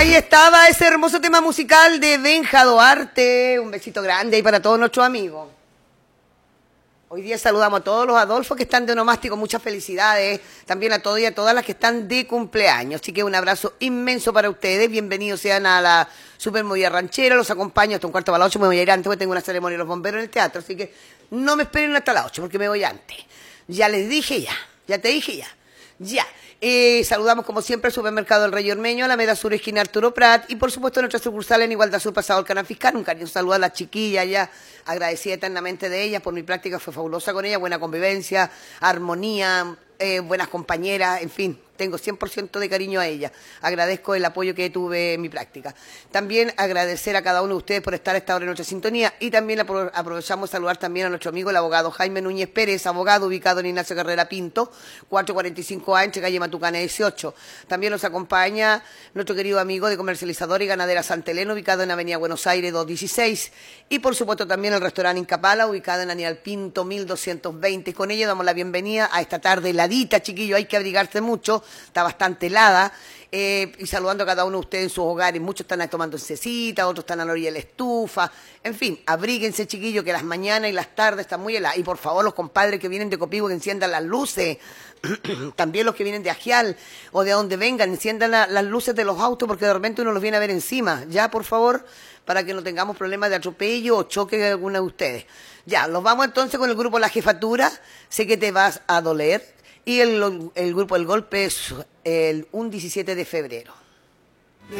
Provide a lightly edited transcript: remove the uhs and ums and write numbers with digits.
Ahí estaba ese hermoso tema musical de Benja Duarte. Un besito grande ahí para todos nuestros amigos. Hoy día saludamos a todos los Adolfos que están de onomástico, muchas felicidades. También a todos y a todas las que están de cumpleaños. Así que un abrazo inmenso para ustedes. Bienvenidos sean a la Super Movida Ranchera. Los acompaño hasta un cuarto para las 8. Me voy a ir antes porque tengo una ceremonia de los bomberos en el teatro. Así que no me esperen hasta las 8 porque me voy antes. Ya les dije ya. Ya te dije ya. Ya. Saludamos como siempre al Supermercado El Rey Ormeño, Alameda Sur, esquina Arturo Prat, y por supuesto nuestra sucursal en Igualdad Sur, pasado el Canal Fiscal. Un cariño saludo a las chiquillas, ya agradecida eternamente de ellas por mi práctica, fue fabulosa con ellas, buena convivencia, armonía, buenas compañeras, en fin, tengo 100% de cariño a ellas. Agradezco el apoyo que tuve en mi práctica. También agradecer a cada uno de ustedes por estar a esta hora en nuestra sintonía, y también aprovechamos saludar también a nuestro amigo el abogado Jaime Núñez Pérez, abogado ubicado en Ignacio Carrera Pinto, 445A, entre calle Matucana 18. También nos acompaña nuestro querido amigo de comercializadora y ganadera Santa Elena, ubicado en Avenida Buenos Aires 216, y por supuesto también el restaurante Incapala, ubicado en Aníbal Pinto 1220. Con ella damos la bienvenida a esta tarde heladita, chiquillos, hay que abrigarse mucho, está bastante helada. Y saludando a cada uno de ustedes en sus hogares. Muchos están ahí tomando cecita, otros están a la orilla de la estufa. En fin, abríguense, chiquillos, que las mañanas y las tardes están muy heladas. Y por favor, los compadres que vienen de Copivo, que enciendan las luces. También los que vienen de Ajial o de donde vengan, enciendan las luces de los autos, porque de repente uno los viene a ver encima. Ya, por favor, para que no tengamos problemas de atropello o choque de alguna de ustedes. Ya, los vamos entonces con el grupo La Jefatura. Sé que te vas a doler. Y el grupo El Golpe es un 17 de febrero.